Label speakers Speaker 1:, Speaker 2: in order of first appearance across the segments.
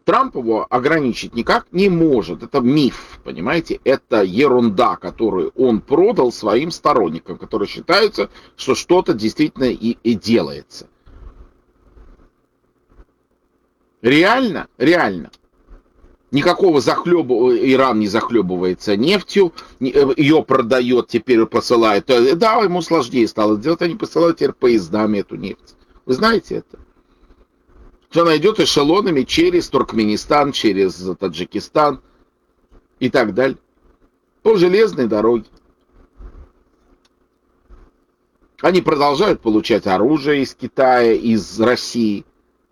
Speaker 1: Трамп его ограничить никак не может. Это миф, понимаете? Это ерунда, которую он продал своим сторонникам, которые считаются, что что-то действительно и делается. Реально, реально. Никакого Иран не захлебывается нефтью, ее продает, теперь посылают. Да, ему сложнее стало делать, они посылают теперь поездами эту нефть. Вы знаете это? Что она идет эшелонами через Туркменистан, через Таджикистан и так далее. По железной дороге. Они продолжают получать оружие из Китая, из России.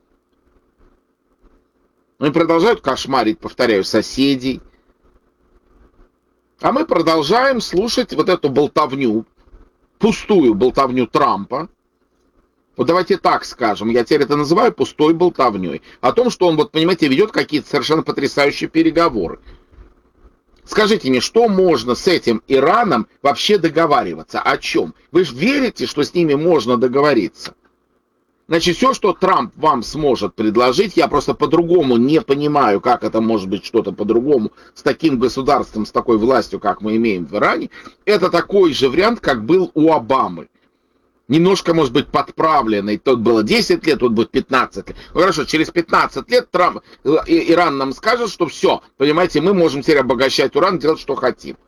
Speaker 1: Они продолжают кошмарить, повторяю, соседей. А мы продолжаем слушать вот эту болтовню, пустую болтовню Трампа. Вот давайте так скажем, я теперь это называю пустой болтовней. О том, что он, вот понимаете, ведет какие-то совершенно потрясающие переговоры. Скажите мне, что можно с этим Ираном вообще договариваться? О чем? Вы же верите, что с ними можно договориться? Значит, все, что Трамп вам сможет предложить, я просто по-другому не понимаю, как это может быть что-то по-другому с таким государством, с такой властью, как мы имеем в Иране, это такой же вариант, как был у Обамы. Немножко, может быть, подправленный. Тут было 10 лет, тут будет 15 лет. Ну, хорошо, через 15 лет Иран нам скажет, что все, понимаете, мы можем теперь обогащать уран, делать, что хотим.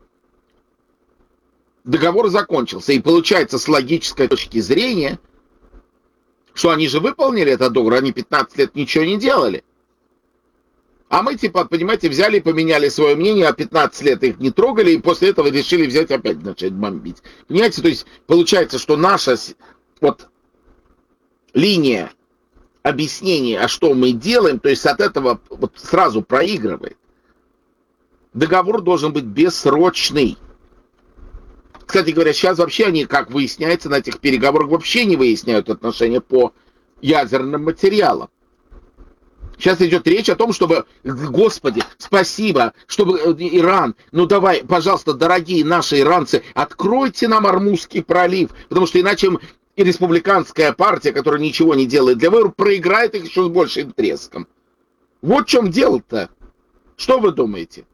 Speaker 1: Договор закончился. И получается, с логической точки зрения, что они же выполнили этот договор, они 15 лет ничего не делали. А мы, типа, понимаете, взяли и поменяли свое мнение, а 15 лет их не трогали, и после этого решили взять опять начать бомбить. Понимаете, то есть получается, что наша вот линия объяснения, а что мы делаем, то есть от этого вот сразу проигрывает. Договор должен быть бессрочный. Кстати говоря, сейчас вообще они, как выясняется, на этих переговорах вообще не выясняют отношения по ядерным материалам. Сейчас идет речь о том, чтобы, Господи, спасибо, чтобы Иран, ну давай, пожалуйста, дорогие наши иранцы, откройте нам Ормузский пролив, потому что иначе и республиканская партия, которая ничего не делает для выборов, проиграет их еще с большим треском. Вот в чем дело-то. Что вы думаете?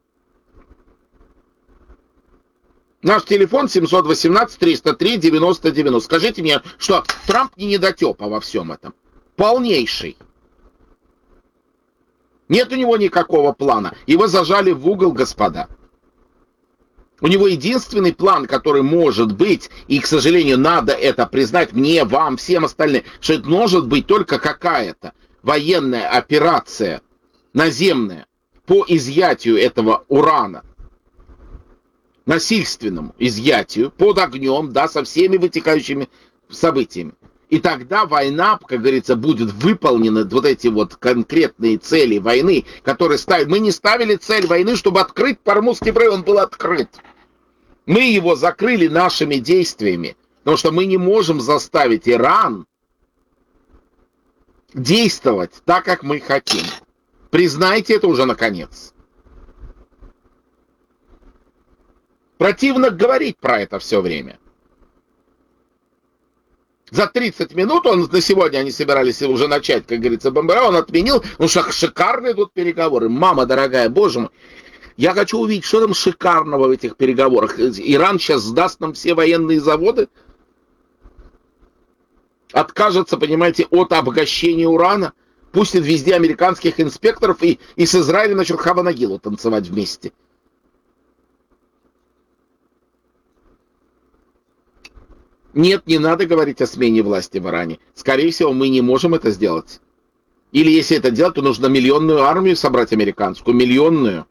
Speaker 1: Наш телефон 718-303-90-90. Скажите мне, что Трамп не недотепа во всем этом? Полнейший. Нет у него никакого плана. Его зажали в угол, господа. У него единственный план, который может быть, и, к сожалению, надо это признать мне, вам, всем остальным, что это может быть только какая-то военная операция наземная по изъятию этого урана, насильственному изъятию, под огнем, да, со всеми вытекающими событиями. И тогда война, как говорится, будет выполнена, вот эти вот конкретные цели войны, которые ставят. Мы не ставили цель войны, чтобы открыть Ормузский пролив, он был открыт. Мы его закрыли нашими действиями, потому что мы не можем заставить Иран действовать так, как мы хотим. Признайте это уже наконец. Противно говорить про это все время. За 30 минут на сегодня они собирались уже начать, как говорится, бомбардировать, он отменил, потому что шикарные тут переговоры. Мама дорогая, боже мой, я хочу увидеть, что там шикарного в этих переговорах. Иран сейчас сдаст нам все военные заводы, откажется, понимаете, от обогащения урана, пустит везде американских инспекторов и с Израилем начнет Хава-Нагилу танцевать вместе. Нет, не надо говорить о смене власти в Иране. Скорее всего, мы не можем это сделать. Или если это делать, то нужно миллионную армию собрать американскую. Миллионную.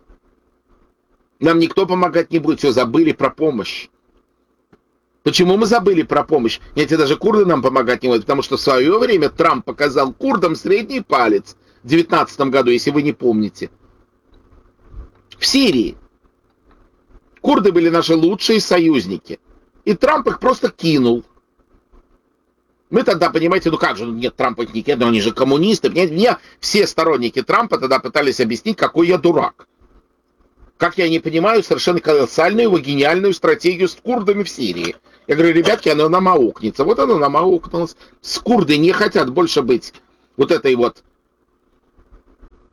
Speaker 1: Нам никто помогать не будет. Все, забыли про помощь. Почему мы забыли про помощь? Эти даже курды нам помогать не будут. Потому что в свое время Трамп показал курдам средний палец в 2019 году, если вы не помните. В Сирии. Курды были наши лучшие союзники. И Трамп их просто кинул. Мы тогда, понимаете, ну как же, нет, Трамп их не кинул, они же коммунисты. Мне все сторонники Трампа тогда пытались объяснить, какой я дурак. Как я не понимаю совершенно колоссальную его гениальную стратегию с курдами в Сирии. Я говорю, ребятки, оно намаукнется. Вот оно намаукнулось. Курды не хотят больше быть вот этой вот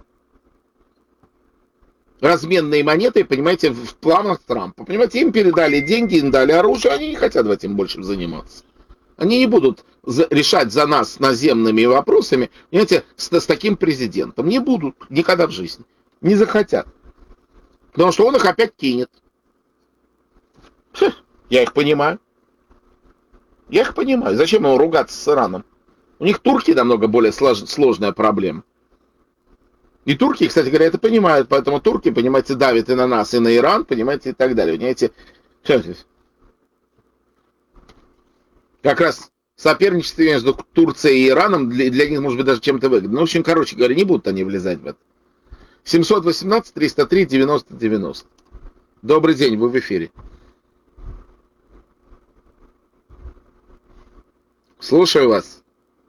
Speaker 1: разменные монеты, понимаете, в планах Трампа. Понимаете, им передали деньги, им дали оружие, они не хотят этим больше заниматься. Они не будут решать за нас наземными вопросами, понимаете, с таким президентом. Не будут никогда в жизни. Не захотят. Потому что он их опять кинет. Я их понимаю. Я их понимаю. Зачем ему ругаться с Ираном? У них турки намного более сложная проблема. И турки, кстати говоря, это понимают. Поэтому турки, понимаете, давят и на нас, и на Иран, понимаете, и так далее. Понимаете, как раз соперничество между Турцией и Ираном для них может быть даже чем-то выгодно. Ну, в общем, короче говоря, не будут они влезать в это. 718-303-90-90. Добрый день, вы в эфире. Слушаю вас.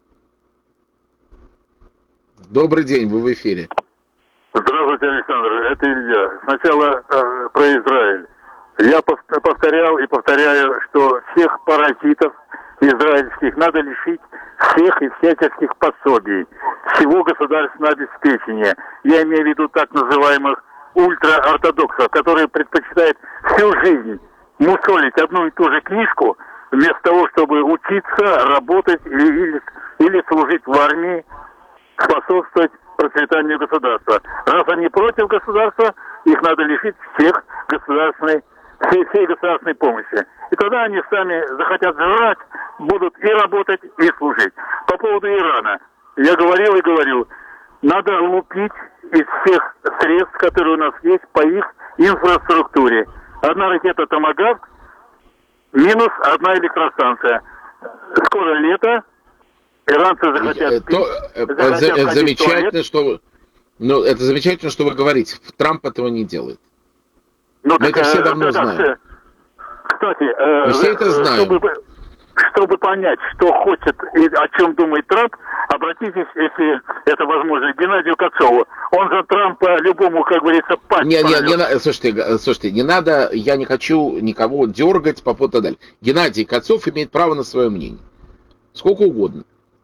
Speaker 1: Добрый день, вы в эфире.
Speaker 2: Здравствуйте, Александр, это Илья. Сначала про Израиль. Я повторял и повторяю, что всех паразитов израильских надо лишить всех и всяческих пособий, всего государственного обеспечения. Я имею в виду так называемых ультраортодоксов, которые предпочитают всю жизнь мусолить одну и ту же книжку, вместо того, чтобы учиться, работать или служить в армии, способствовать процветанию государства. Раз они против государства, их надо лишить всей государственной помощи. И тогда они сами захотят жрать, будут и работать, и служить. По поводу Ирана. Я говорил и говорил, надо лупить из всех средств, которые у нас есть, по их инфраструктуре. Одна ракета «Томагавк», минус одна электростанция. Скоро лето, иранцы захотят пить.
Speaker 1: Это замечательно, что это замечательно, что вы говорите. Трамп этого не делает.
Speaker 2: Мы
Speaker 1: это все давно знаем.
Speaker 2: Кстати,
Speaker 1: мы все это знаем.
Speaker 2: Чтобы понять, что хочет и о чем думает Трамп, обратитесь, если это возможно, к Геннадию Кацову. Он за Трампа любому, как говорится, пасть.
Speaker 1: Слушайте, не надо, я не хочу никого дергать по поводу далее. Геннадий Кацов имеет право на свое мнение. Сколько угодно.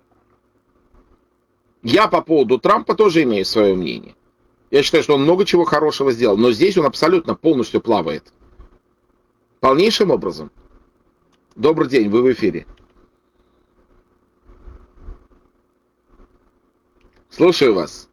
Speaker 1: Я по поводу Трампа тоже имею свое мнение. Я считаю, что он много чего хорошего сделал, но здесь он абсолютно полностью плавает. Полнейшим образом. Добрый день, вы в эфире. Слушаю вас.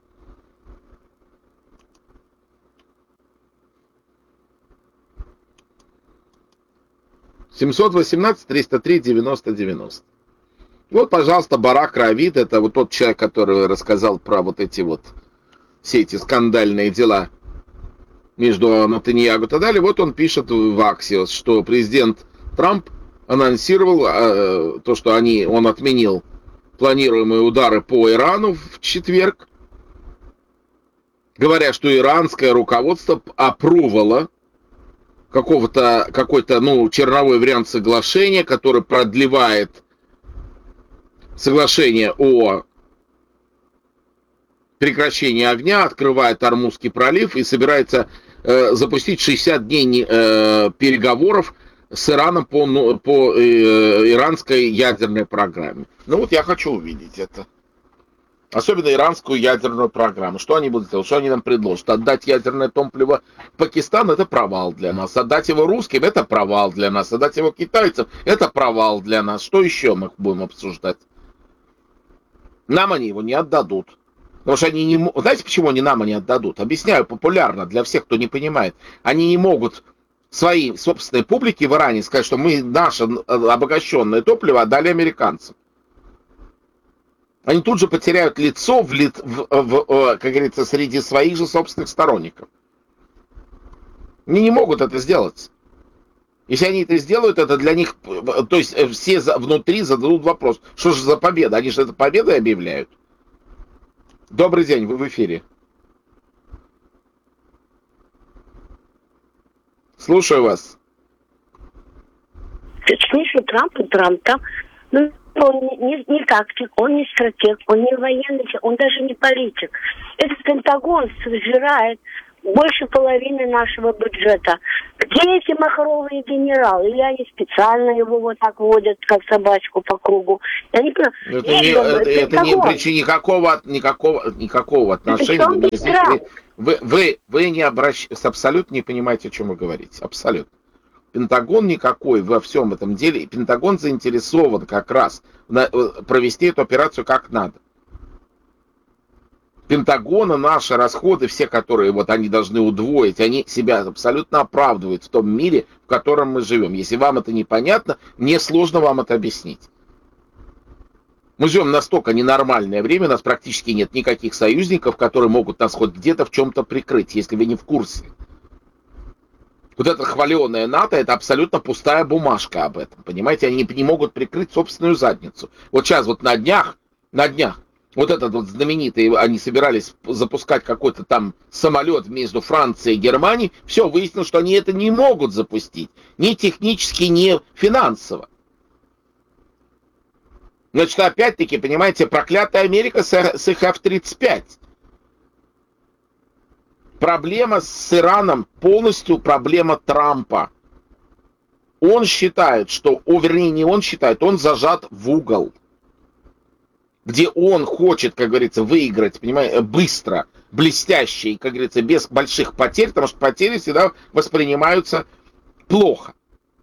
Speaker 1: (718-303-90-90). Вот, пожалуйста, Барак Равид, это вот тот человек, который рассказал про вот эти вот все эти скандальные дела между Нетаньяху и так далее. Вот он пишет в Axios, что президент Трамп анонсировал то, что он отменил планируемые удары по Ирану в четверг, говоря, что иранское руководство апрувало какой-то черновой вариант соглашения, который продлевает соглашение о прекращении огня, открывает Ормузский пролив и собирается запустить 60 дней переговоров с Ираном по иранской ядерной программе. Ну вот я хочу увидеть это. Особенно иранскую ядерную программу. Что они будут делать? Что они нам предложат? Отдать ядерное топливо Пакистану — это провал для нас. Отдать его русским — это провал для нас. Отдать его китайцам — это провал для нас. Что еще мы будем обсуждать? Нам они его не отдадут. Потому что они не могут... Знаете, почему они нам не отдадут? Объясняю популярно для всех, кто не понимает. Они не могут своей собственной публике в Иране сказать, что мы наше обогащенное топливо отдали американцам. Они тут же потеряют лицо как говорится, среди своих же собственных сторонников. Они не могут это сделать. Если они это сделают, это для них... То есть все внутри зададут вопрос, что же за победа? Они же это победой объявляют. Добрый день, вы в эфире. Слушаю вас.
Speaker 3: Слышу Трампа. Ну, он не тактик, он не стратег, он не военный, он даже не политик. Этот Пентагон сжирает больше половины нашего бюджета. Где эти махровые генералы? Или они специально его вот так водят, как собачку по кругу? Я не понимаю. Это
Speaker 1: не причина никакого отношения. Вы не абсолютно не понимаете, о чем вы говорите. Абсолютно. Пентагон никакой во всем этом деле. Пентагон заинтересован как раз провести эту операцию как надо. Пентагона наши расходы, все, которые вот они должны удвоить, они себя абсолютно оправдывают в том мире, в котором мы живем. Если вам это непонятно, мне сложно вам это объяснить. Мы живем настолько ненормальное время, у нас практически нет никаких союзников, которые могут нас хоть где-то в чем-то прикрыть, если вы не в курсе. Вот это хваленое НАТО, это абсолютно пустая бумажка об этом, понимаете? Они не могут прикрыть собственную задницу. Вот сейчас вот на днях, вот этот вот знаменитый, они собирались запускать какой-то там самолет между Францией и Германией, все, выяснилось, что они это не могут запустить. Ни технически, ни финансово. Значит, опять-таки, понимаете, проклятая Америка с их F-35. Проблема с Ираном полностью проблема Трампа. Он считает, что, вернее, не он считает, он зажат в угол, где он хочет, как говорится, выиграть, понимаете, быстро, блестяще и, как говорится, без больших потерь, потому что потери всегда воспринимаются плохо.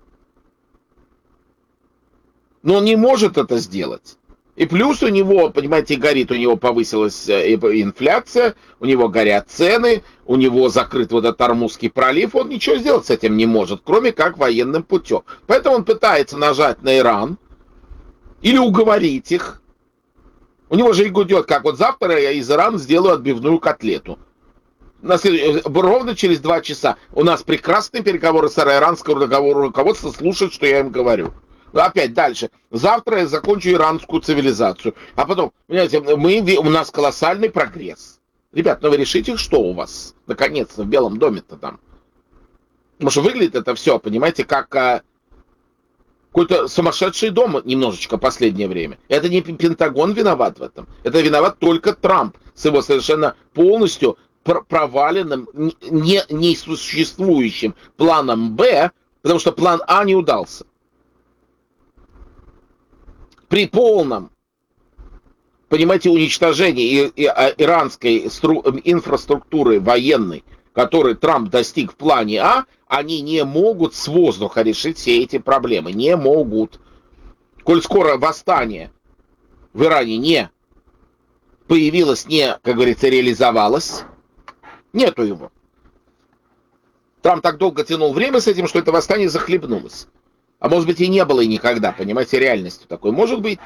Speaker 1: Но он не может это сделать. И плюс у него, понимаете, горит, у него повысилась инфляция, у него горят цены, у него закрыт вот этот Ормузский пролив, он ничего сделать с этим не может, кроме как военным путем. Поэтому он пытается нажать на Иран или уговорить их. У него же идет, как вот завтра я из Ирана сделаю отбивную котлету. Ровно через 2 часа у нас прекрасные переговоры с иранского руководства, слушают, что я им говорю. Опять дальше. Завтра я закончу иранскую цивилизацию. А потом, понимаете, у нас колоссальный прогресс. Ребят, ну вы решите, что у вас, наконец-то, в Белом доме-то там. Потому что выглядит это все, понимаете, как какой-то сумасшедший дом немножечко в последнее время. Это не Пентагон виноват в этом. Это виноват только Трамп с его совершенно полностью проваленным, несуществующим планом Б, потому что план А не удался. При полном, понимаете, уничтожении иранской инфраструктуры военной, который Трамп достиг в плане А, они не могут с воздуха решить все эти проблемы. Не могут. Коль скоро восстание в Иране не появилось, не, как говорится, реализовалось, нету его. Трамп так долго тянул время с этим, что это восстание захлебнулось. А может быть и не было и никогда, понимаете, реальностью такой. Может быть,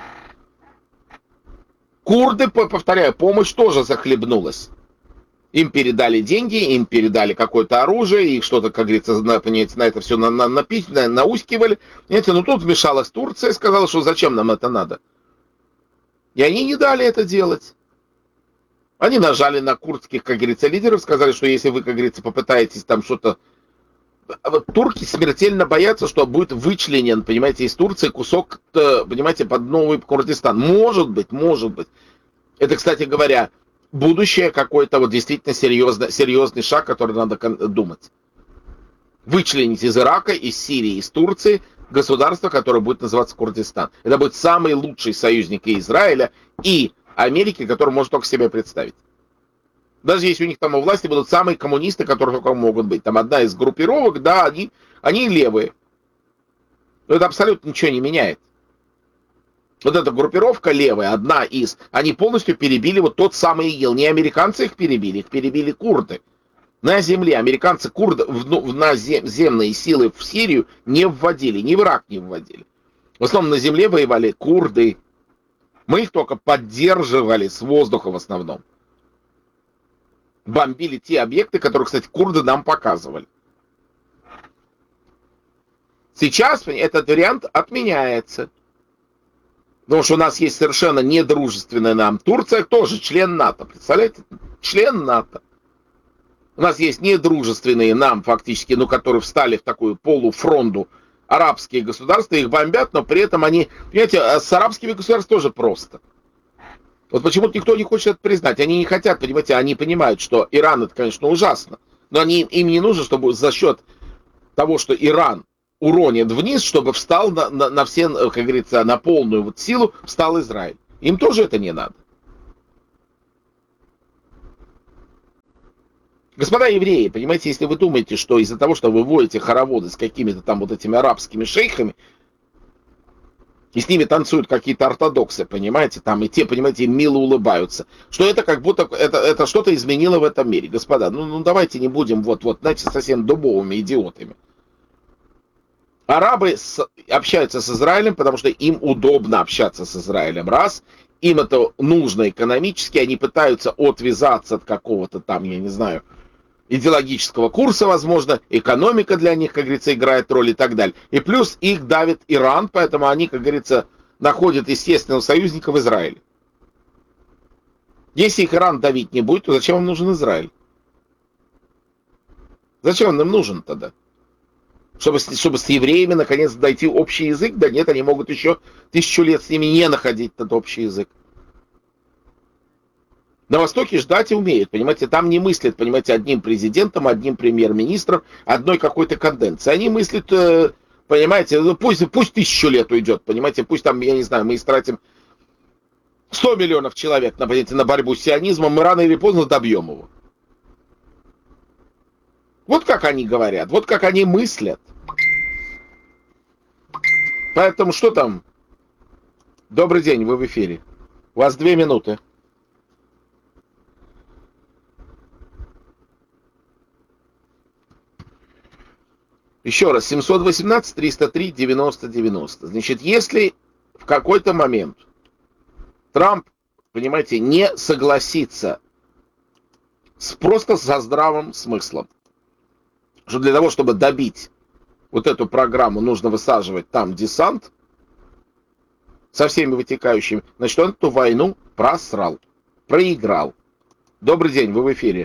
Speaker 1: курды, повторяю, помощь тоже захлебнулась. Им передали деньги, им передали какое-то оружие, их что-то, как говорится, понимаете, на это все наускивали. Понимаете, но тут вмешалась Турция и сказала, что зачем нам это надо. И они не дали это делать. Они нажали на курдских, как говорится, лидеров, сказали, что если вы, как говорится, попытаетесь там что-то... Турки смертельно боятся, что будет вычленен, понимаете, из Турции кусок, понимаете, под новый Курдистан. Может быть. Это, кстати говоря, будущее какой-то вот действительно серьезный шаг, который надо думать. Вычленить из Ирака, из Сирии, из Турции государство, которое будет называться Курдистан. Это будет самый лучший союзник и Израиля, и Америки, который может только себе представить. Даже если у них там у власти будут самые коммунисты, которые только могут быть. Там одна из группировок, да, они левые. Но это абсолютно ничего не меняет. Вот эта группировка левая, одна из, они полностью перебили вот тот самый ИГИЛ. Не американцы их перебили курды. На земле американцы курды наземные силы в Сирию не вводили, ни в Ирак не вводили. В основном на земле воевали курды. Мы их только поддерживали с воздуха в основном. Бомбили те объекты, которые, кстати, курды нам показывали. Сейчас этот вариант отменяется. Потому что у нас есть совершенно недружественная нам Турция, тоже член НАТО. Представляете? Член НАТО. У нас есть недружественные нам фактически, ну, которые встали в такую полуфронту арабские государства, их бомбят, но при этом они, понимаете, с арабскими государствами тоже просто. Вот почему-то никто не хочет это признать. Они не хотят, понимаете, они понимают, что Иран это, конечно, ужасно. Но им не нужно, чтобы за счет того, что Иран уронит вниз, чтобы встал на все, как говорится, на полную вот силу, встал Израиль. Им тоже это не надо. Господа евреи, понимаете, если вы думаете, что из-за того, что вы водите хороводы с какими-то там вот этими арабскими шейхами, и с ними танцуют какие-то ортодоксы, понимаете, там, и те, понимаете, им мило улыбаются, что это как будто это что-то изменило в этом мире. Господа, ну давайте не будем знаете, совсем дубовыми идиотами. Арабы общаются с Израилем, потому что им удобно общаться с Израилем. Раз, им это нужно экономически, они пытаются отвязаться от какого-то там, я не знаю, идеологического курса, возможно, экономика для них, как говорится, играет роль и так далее. И плюс их давит Иран, поэтому они, как говорится, находят естественного союзника в Израиле. Если их Иран давить не будет, то зачем им нужен Израиль? Зачем он им нужен тогда? Чтобы с евреями наконец найти общий язык? Да нет, они могут еще 1000 лет с ними не находить этот общий язык. На Востоке ждать и умеют, понимаете, там не мыслят, понимаете, одним президентом, одним премьер-министром, одной какой-то конденцией. Они мыслят, понимаете, пусть 1000 лет уйдет, понимаете, пусть там, я не знаю, мы истратим 100 миллионов человек, понимаете, на борьбу с сионизмом, мы рано или поздно добьем его. Вот как они говорят, вот как они мыслят. Поэтому что там? Добрый день, вы в эфире. У вас 2 минуты. Еще раз, 718-303-90-90. Значит, если в какой-то момент Трамп, понимаете, не согласится просто со здравым смыслом, что для того, чтобы добить вот эту программу, нужно высаживать там десант со всеми вытекающими, значит, он эту войну просрал, проиграл. Добрый день, вы в эфире.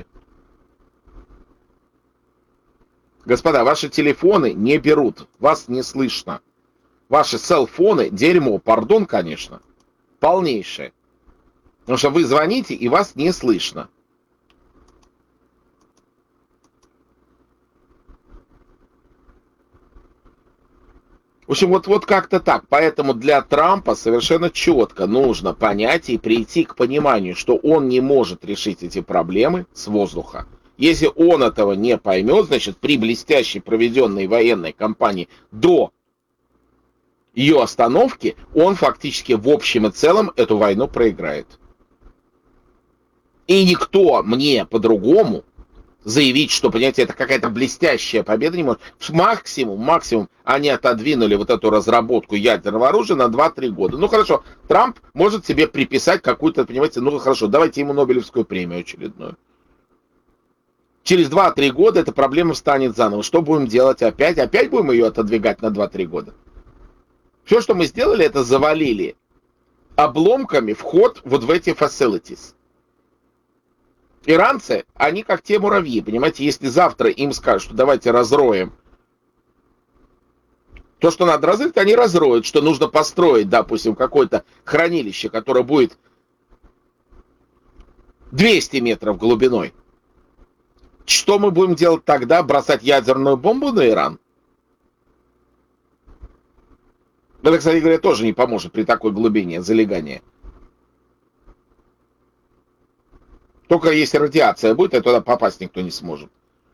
Speaker 1: Господа, ваши телефоны не берут, вас не слышно. Ваши селфоны, дерьмо, пардон, конечно, полнейшее. Потому что вы звоните, и вас не слышно. В общем, вот как-то так. Поэтому для Трампа совершенно четко нужно понять и прийти к пониманию, что он не может решить эти проблемы с воздуха. Если он этого не поймет, значит, при блестящей проведенной военной кампании до ее остановки, он фактически в общем и целом эту войну проиграет. И никто мне по-другому заявить, что, понимаете, это какая-то блестящая победа не может. Максимум они отодвинули вот эту разработку ядерного оружия на 2-3 года. Ну хорошо, Трамп может себе приписать какую-то, понимаете, ну хорошо, давайте ему Нобелевскую премию очередную. Через 2-3 года эта проблема встанет заново. Что будем делать опять? Опять будем ее отодвигать на 2-3 года? Все, что мы сделали, это завалили обломками вход вот в эти facilities. Иранцы, они как те муравьи, понимаете, если завтра им скажут, что давайте разроем то, что надо разрыть, они разроют, что нужно построить, допустим, какое-то хранилище, которое будет 200 метров глубиной. Что мы будем делать тогда? Бросать ядерную бомбу на Иран? Это, кстати говоря, тоже не поможет при такой глубине залегания. Только если радиация будет, то туда попасть никто не сможет.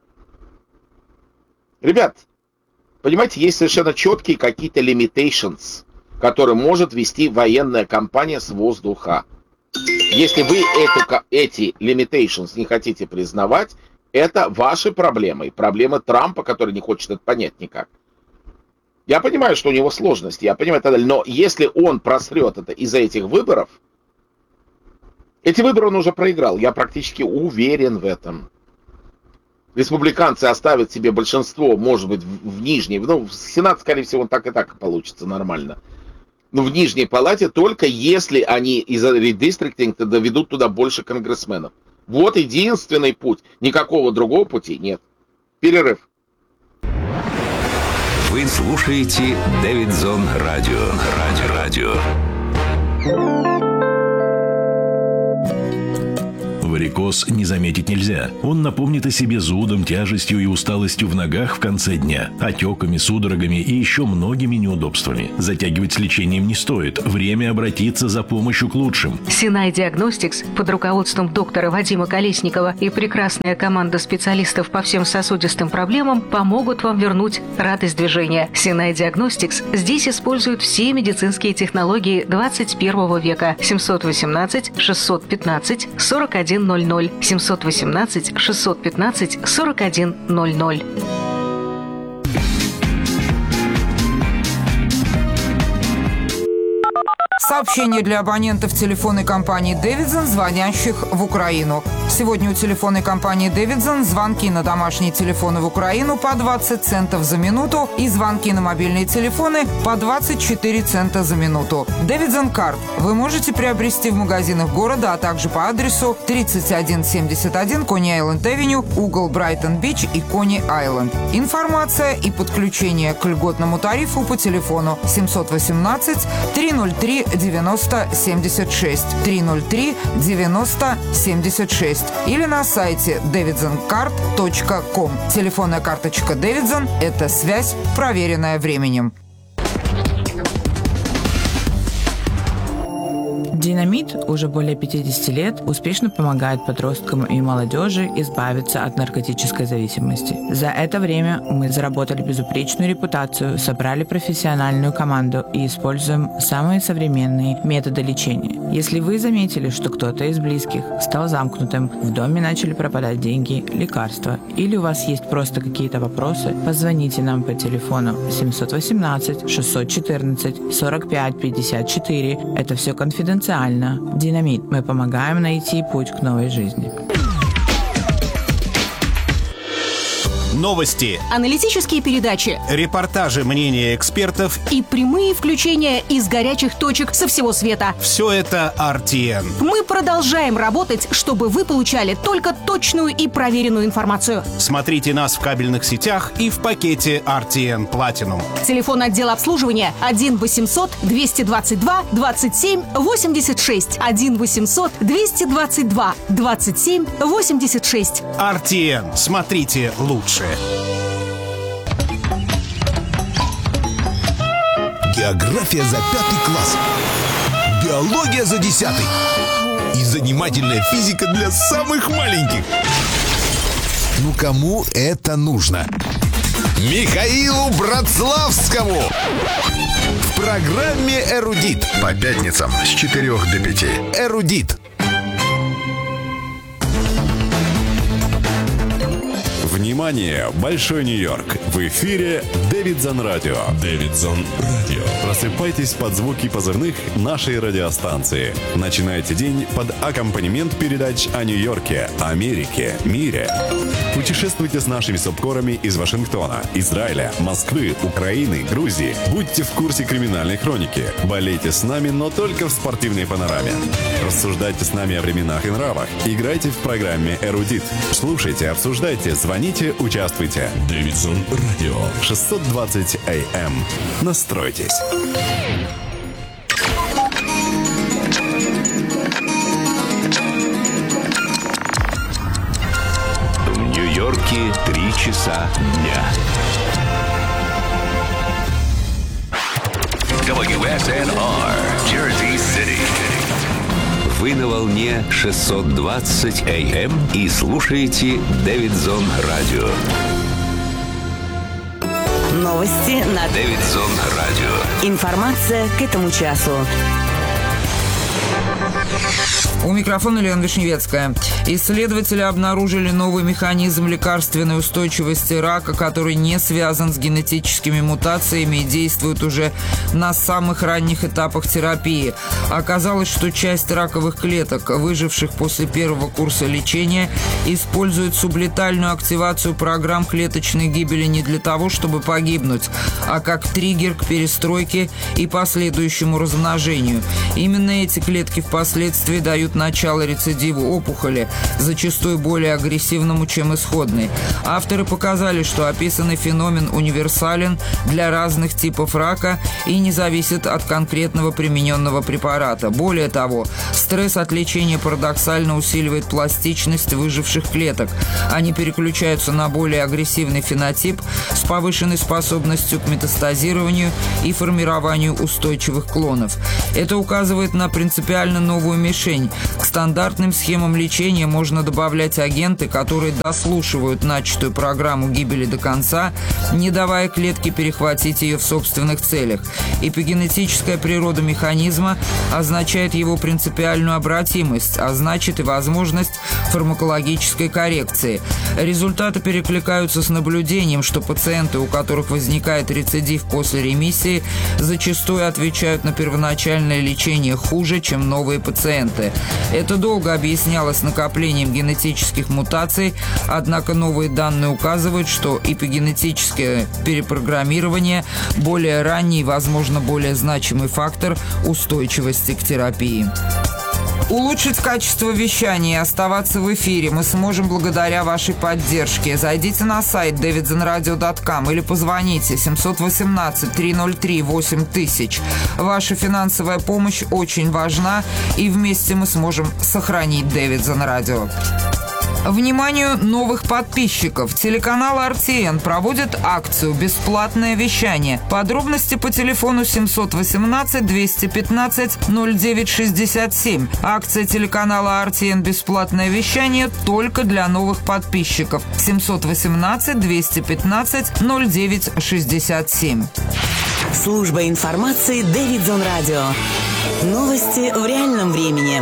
Speaker 1: Ребят, понимаете, есть совершенно четкие какие-то limitations, которые может вести военная кампания с воздуха. Если вы эти limitations не хотите признавать, это ваши проблемы. И проблемы Трампа, который не хочет это понять никак. Я понимаю, что у него сложности, я понимаю, но если он просрет это из-за этих выборов, эти выборы он уже проиграл, я практически уверен в этом. Республиканцы оставят себе большинство, может быть, в нижней, ну, в Сенат, скорее всего, он так и так получится нормально. Но в нижней палате только если они из-за редистриктинга доведут туда больше конгрессменов. Вот единственный путь. Никакого другого пути нет. Перерыв.
Speaker 4: Вы слушаете Дэвидзон Радио.
Speaker 5: варикоз не заметить нельзя. Он напомнит о себе зудом, тяжестью и усталостью в ногах в конце дня, отеками, судорогами и еще многими неудобствами. Затягивать с лечением не стоит. Время обратиться за помощью к лучшим.
Speaker 6: Sinai Diagnostics под руководством доктора Вадима Колесникова и прекрасная команда специалистов по всем сосудистым проблемам помогут вам вернуть радость движения. Sinai Diagnostics здесь используют все медицинские технологии 21 века. 718 615 4100. 718 615 4100.
Speaker 7: Сообщение для абонентов телефонной компании «Дэвидсон», звонящих в Украину. Сегодня у телефонной компании «Дэвидсон» звонки на домашние телефоны в Украину по 20 центов за минуту и звонки на мобильные телефоны по 24 цента за минуту. «Дэвидсон Карт» вы можете приобрести в магазинах города, а также по адресу 3171 Кони-Айленд-Авеню, угол Брайтон-Бич и Кони-Айленд. Информация и подключение к льготному тарифу по телефону 718 303 90 76 303 90 76 или на сайте davidsoncard.com. Телефонная карточка Davidson – это связь, проверенная временем.
Speaker 8: Динамит уже более 50 лет успешно помогает подросткам и молодежи избавиться от наркотической зависимости. За это время мы заработали безупречную репутацию, собрали профессиональную команду и используем самые современные методы лечения. Если вы заметили, что кто-то из близких стал замкнутым, в доме начали пропадать деньги, лекарства, или у вас есть просто какие-то вопросы, позвоните нам по телефону 718 614 45 54. Это все конфиденциально. Динамит. Мы помогаем найти путь к новой жизни.
Speaker 9: Новости,
Speaker 10: аналитические передачи,
Speaker 9: репортажи, мнения экспертов
Speaker 10: и прямые включения из горячих точек со всего света.
Speaker 9: Все это RTN.
Speaker 10: Мы продолжаем работать, чтобы вы получали только точную и проверенную информацию.
Speaker 9: Смотрите нас в кабельных сетях и в пакете RTN Platinum.
Speaker 10: Телефон отдела обслуживания 1 800 222 27 86. 1 800 222 27 86.
Speaker 9: RTN. Смотрите лучше.
Speaker 11: География за 5 класс. Биология за 10. И занимательная физика для самых маленьких. Ну кому это нужно? Михаилу Братславскому! В программе «Эрудит». По пятницам с 4 до 5. «Эрудит».
Speaker 12: Внимание! Большой Нью-Йорк! В эфире Дэвидсон Радио. Дэвидсон Радио. Просыпайтесь под звуки позывных нашей радиостанции. Начинайте день под аккомпанемент передач о Нью-Йорке, Америке, мире. Путешествуйте с нашими субкорами из Вашингтона, Израиля, Москвы, Украины, Грузии. Будьте в курсе криминальной хроники. Болейте с нами, но только в спортивной панораме. Рассуждайте с нами о временах и нравах. Играйте в программе «Эрудит». Слушайте, обсуждайте, звоните, участвуйте. Дэвидсон Радио. 620 АМ. Настройтесь.
Speaker 4: В Нью-Йорке 3 часа дня. WSNR, Jersey City. Вы на волне 620 АМ и слушаете Дэвидсон Радио.
Speaker 13: Новости на
Speaker 4: Дэвидсон Радио.
Speaker 13: Информация к этому часу.
Speaker 7: У микрофона Лена Вишневецкая. Исследователи обнаружили новый механизм лекарственной устойчивости рака, который не связан с генетическими мутациями и действует уже на самых ранних этапах терапии. Оказалось, что часть раковых клеток, выживших после первого курса лечения, используют сублетальную активацию программ клеточной гибели не для того, чтобы погибнуть, а как триггер к перестройке и последующему размножению. Именно эти клетки впоследствии дают находит начало рецидиву опухоли, зачастую более агрессивному, чем исходный. Авторы показали, что описанный феномен универсален для разных типов рака и не зависит от конкретного примененного препарата. Более того, стресс от лечения парадоксально усиливает пластичность выживших клеток. Они переключаются на более агрессивный фенотип с повышенной способностью к метастазированию и формированию устойчивых клонов. Это указывает на принципиально новую мишень. К стандартным схемам лечения можно добавлять агенты, которые дослушивают начатую программу гибели до конца, не давая клетке перехватить ее в собственных целях. Эпигенетическая природа механизма означает его принципиальную обратимость, а значит и возможность фармакологической коррекции. Результаты перекликаются с наблюдением, что пациенты, у которых возникает рецидив после ремиссии, зачастую отвечают на первоначальное лечение хуже, чем новые пациенты. Это долго объяснялось накоплением генетических мутаций, однако новые данные указывают, что эпигенетическое перепрограммирование – более ранний и, возможно, более значимый фактор устойчивости к терапии. Улучшить качество вещания и оставаться в эфире мы сможем благодаря вашей поддержке. Зайдите на сайт davidsonradio.com или позвоните 718-303-8000. Ваша финансовая помощь очень важна, и вместе мы сможем сохранить Davidson Radio. Вниманию новых подписчиков! Телеканал RTN проводит акцию «Бесплатное вещание». Подробности по телефону 718-215-0967. Акция телеканала RTN «Бесплатное вещание» только для новых подписчиков. 718-215-0967.
Speaker 13: Служба информации Davidson Radio. Новости в реальном времени.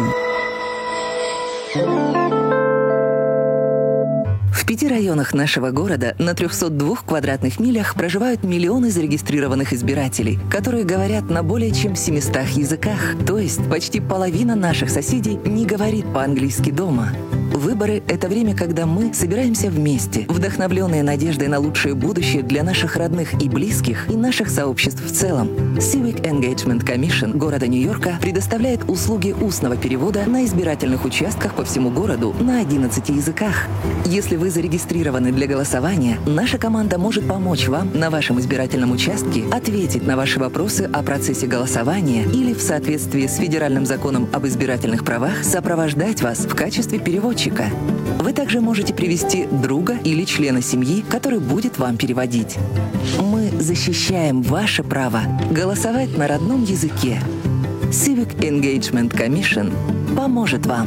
Speaker 14: В 5 районах нашего города на 302 квадратных милях проживают миллионы зарегистрированных избирателей, которые говорят на более чем 700 языках. То есть почти половина наших соседей не говорит по-английски дома. Выборы – это время, когда мы собираемся вместе, вдохновленные надеждой на лучшее будущее для наших родных и близких и наших сообществ в целом. Civic Engagement Commission города Нью-Йорка предоставляет услуги устного перевода на избирательных участках по всему городу на 11 языках. Если вы зарегистрированы для голосования, наша команда может помочь вам на вашем избирательном участке, ответить на ваши вопросы о процессе голосования или в соответствии с федеральным законом об избирательных правах сопровождать вас в качестве переводчика. Вы также можете привести друга или члена семьи, который будет вам переводить. Мы защищаем ваше право голосовать на родном языке. Civic Engagement Commission поможет вам.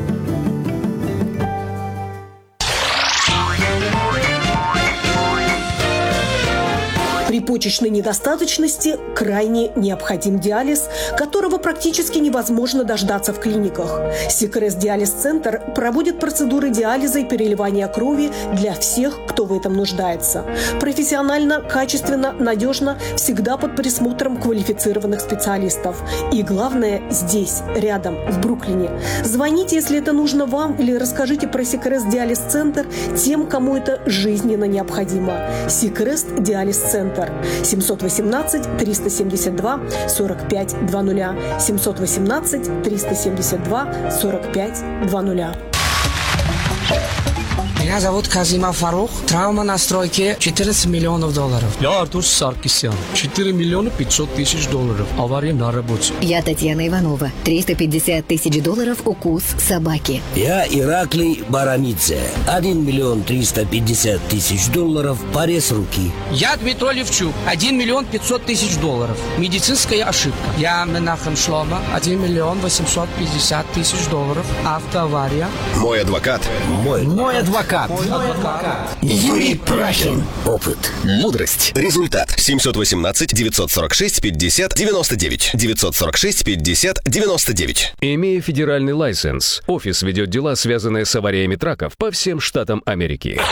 Speaker 15: При почечной недостаточности крайне необходим диализ, которого практически невозможно дождаться в клиниках. Сикрес Диализ-центр проводит процедуры диализа и переливания крови для всех, кто в этом нуждается. Профессионально, качественно, надежно, всегда под присмотром квалифицированных специалистов. И главное, здесь, рядом, в Бруклине. Звоните, если это нужно вам, или расскажите про Сикрес Диализ-центр тем, кому это жизненно необходимо. Сикрес Диализ-центр. 718-372-4520. 718-372-4520.
Speaker 16: Меня зовут Казима Фарух. Травма на стройке 14 миллионов долларов.
Speaker 17: Я Артур Саркисян. 4 миллиона 500 тысяч долларов. Авария на работе.
Speaker 18: Я Татьяна Иванова. 350 тысяч долларов укус собаки.
Speaker 19: Я Ираклий Баранидзе. 1 миллион 350 тысяч долларов порез руки.
Speaker 16: Я Дмитрий Левчук. 1 миллион 500 тысяч долларов. Медицинская ошибка. Я Менахем Шлома. 1 миллион 850 тысяч долларов. Автоавария.
Speaker 20: Мой адвокат.
Speaker 19: Мой адвокат.
Speaker 20: Юрий Прахин. Опыт. Мудрость. Результат. 718-946-50-99. 946-50-99.
Speaker 21: Имея федеральный лайсенс, офис ведет дела, связанные с авариями траков по всем штатам Америки.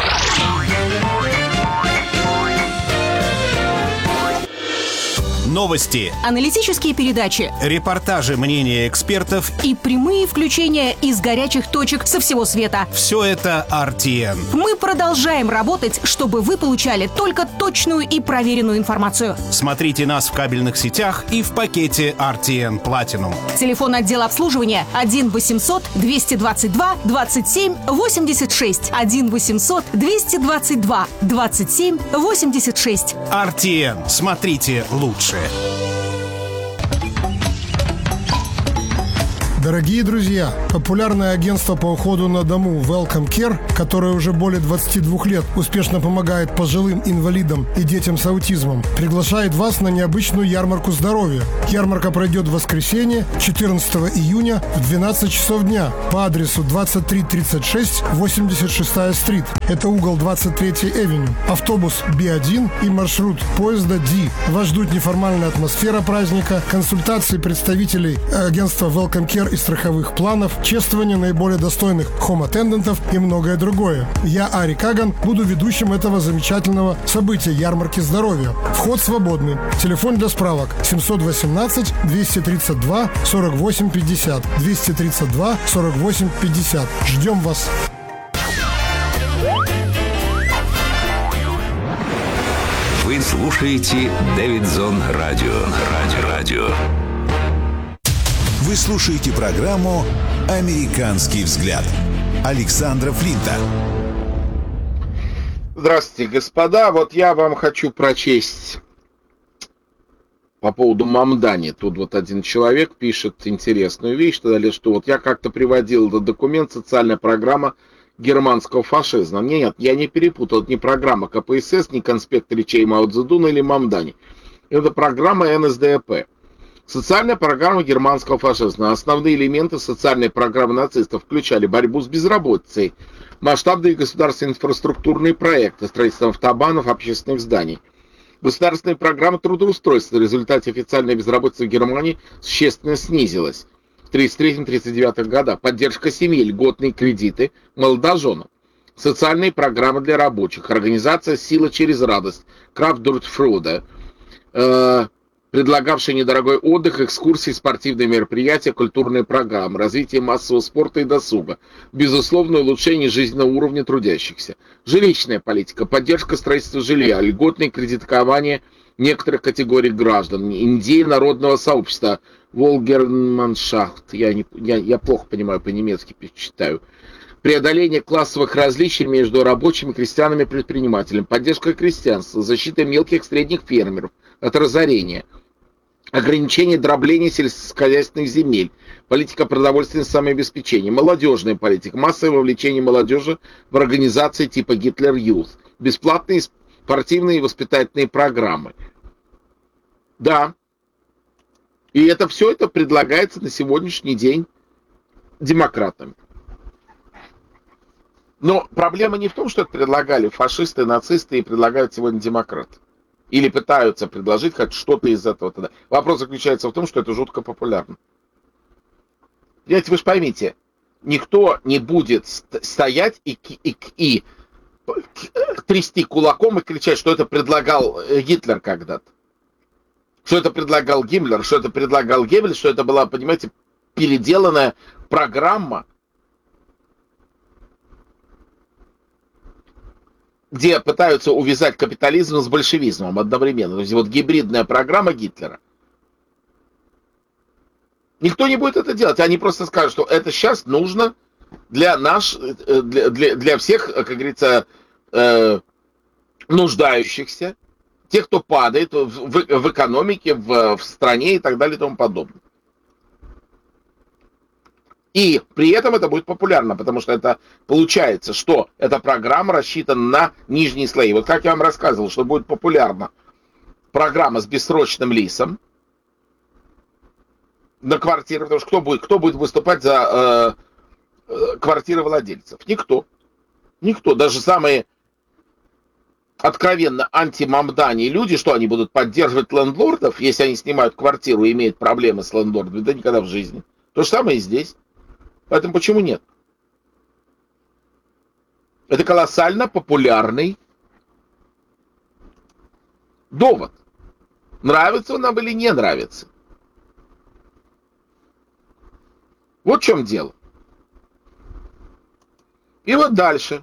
Speaker 9: Новости,
Speaker 10: аналитические передачи,
Speaker 9: репортажи, мнения экспертов
Speaker 10: и прямые включения из горячих точек со всего света.
Speaker 9: Все это RTN.
Speaker 10: Мы продолжаем работать, чтобы вы получали только точную и проверенную информацию.
Speaker 9: Смотрите нас в кабельных сетях и в пакете RTN Platinum.
Speaker 10: Телефон отдела обслуживания 1 800 222 27 86. 1 800 222 27 86.
Speaker 9: RTN. Смотрите лучше.
Speaker 2: Дорогие друзья, популярное агентство по уходу на дому Welcome Care, которое уже более 22 лет успешно помогает пожилым инвалидам и детям с аутизмом, приглашает вас на необычную ярмарку здоровья. Ярмарка пройдет в воскресенье, 14 июня в 12 часов дня по адресу 2336 86-я стрит. Это угол 23-й Эвеню. Автобус B1 и маршрут поезда D. Вас ждут неформальная атмосфера праздника, консультации представителей агентства Welcome Care и страховых планов, чествование наиболее достойных хом-аттендантов и многое другое. Я, Ари Каган, буду ведущим этого замечательного события ярмарки здоровья. Вход свободный. Телефон для справок 718 232 48 50. 232 48 50. Ждем вас.
Speaker 4: Вы слушаете Дэвидсон Радио.
Speaker 11: Вы слушаете программу «Американский взгляд» Александра Флинта.
Speaker 1: Здравствуйте, господа. Вот я вам хочу прочесть по поводу Мамдани. Тут вот один человек пишет интересную вещь, что вот я как-то приводил этот документ «Социальная программа германского фашизма». Нет, я не перепутал. Это не программа КПСС, не конспект речей Мао Цзэдуна или Мамдани. Это программа НСДАП. Социальная программа германского фашизма. Основные элементы социальной программы нацистов включали борьбу с безработицей, масштабные государственные инфраструктурные проекты, строительство автобанов, общественных зданий. Государственная программа трудоустройства. В результате официальная безработица в Германии существенно снизилась в 1933-1939 годах. Поддержка семей, льготные кредиты молодоженам. Социальные программы для рабочих. Организация «Сила через радость» Kraft durch Freude, предлагавшие недорогой отдых, экскурсии, спортивные мероприятия, культурные программы, развитие массового спорта и досуга, безусловное улучшение жизненного уровня трудящихся, жилищная политика, поддержка строительства жилья, льготное кредитование некоторых категорий граждан, идеи народного сообщества, Волгерманшафт, я плохо понимаю, по-немецки читаю, преодоление классовых различий между рабочими, крестьянами и предпринимателями, поддержка крестьянства, защита мелких и средних фермеров от разорения, ограничение дробления сельскохозяйственных земель, политика продовольственного самообеспечения, молодежная политика, массовое вовлечение молодежи в организации типа Гитлер Youth, бесплатные спортивные и воспитательные программы. Да, и это все это предлагается на сегодняшний день демократами. Но проблема не в том, что это предлагали фашисты, нацисты и предлагают сегодня демократы. Или пытаются предложить хоть что-то из этого тогда. Вопрос заключается в том, что это жутко популярно. Понимаете, вы же поймите, никто не будет стоять и трясти кулаком и кричать, что это предлагал Гитлер когда-то. Что это предлагал Гиммлер, что это предлагал Геббельс, что это была, понимаете, переделанная программа, где пытаются увязать капитализм с большевизмом одновременно. То есть вот гибридная программа Гитлера. Никто не будет это делать. Они просто скажут, что это сейчас нужно для всех, как говорится, нуждающихся, тех, кто падает в экономике, в стране и так далее и тому подобное. И при этом это будет популярно, потому что это получается, что эта программа рассчитана на нижние слои. Вот как я вам рассказывал, что будет популярна программа с бессрочным лизом на квартиры, потому что кто будет выступать за квартиры владельцев? Никто. Никто. Даже самые откровенно анти-мамдани люди, что они будут поддерживать лендлордов, если они снимают квартиру и имеют проблемы с лендлордами? Да никогда в жизни. То же самое и здесь. Поэтому почему нет? Это колоссально популярный довод. Нравится он нам или не нравится? Вот в чем дело. И вот дальше.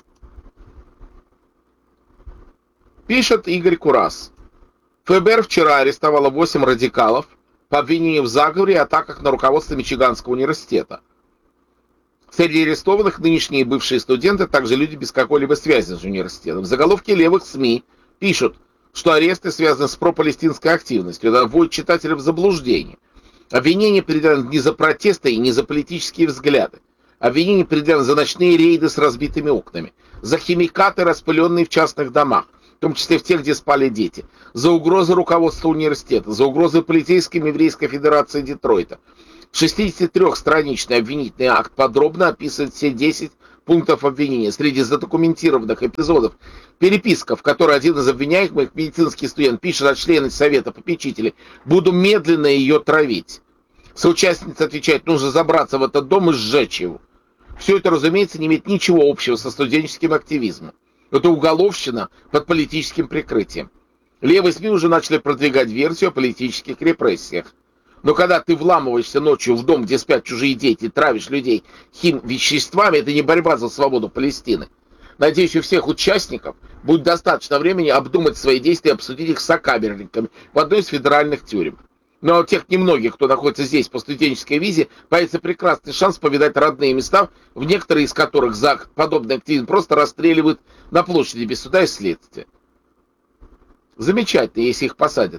Speaker 1: Пишет Игорь Курас. ФБР вчера арестовало 8 радикалов по обвинению в заговоре и атаках на руководство Мичиганского университета. Среди арестованных нынешние и бывшие студенты, также люди без какой-либо связи с университетом. В заголовке левых СМИ пишут, что аресты связаны с пропалестинской активностью, это вводит читателя в заблуждение. Обвинения предъявлены не за протесты и не за политические взгляды. Обвинения предъявлены за ночные рейды с разбитыми окнами, за химикаты, распыленные в частных домах, в том числе в тех, где спали дети, за угрозы руководства университета, за угрозы полицейской еврейской федерации Детройта. 63-страничный обвинительный акт подробно описывает все 10 пунктов обвинения. Среди задокументированных эпизодов переписка, в которой один из обвиняемых, медицинский студент, пишет от члена совета попечителей: «Буду медленно ее травить». Соучастница отвечает: «Нужно забраться в этот дом и сжечь его». Все это, разумеется, не имеет ничего общего со студенческим активизмом. Это уголовщина под политическим прикрытием. Левые СМИ уже начали продвигать версию о политических репрессиях. Но когда ты вламываешься ночью в дом, где спят чужие дети, травишь людей химвеществами, это не борьба за свободу Палестины. Надеюсь, у всех участников будет достаточно времени обдумать свои действия и обсудить их с сокамерниками в одной из федеральных тюрем. Но у тех немногих, кто находится здесь по студенческой визе, появится прекрасный шанс повидать родные места, в некоторые из которых за подобный активизм просто расстреливают на площади без суда и следствия. Замечательно, если их посадят.